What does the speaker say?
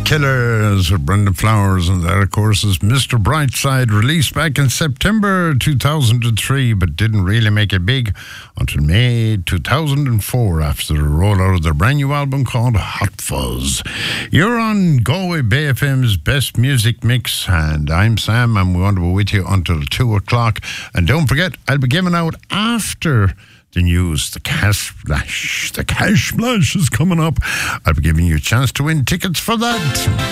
Killers with Brenda Flowers, and that, of course, is Mr. Brightside, released back in September 2003, but didn't really make it big until May 2004 after the rollout of their brand new album called Hot Fuzz. You're on Galway Bay FM's Best Music Mix, and I'm Sam, and we want to be with you until 2 o'clock. And don't forget, I'll be giving out after the news, the Cash Splash. The Cash Splash is coming up. I'll be giving you a chance to win tickets for that.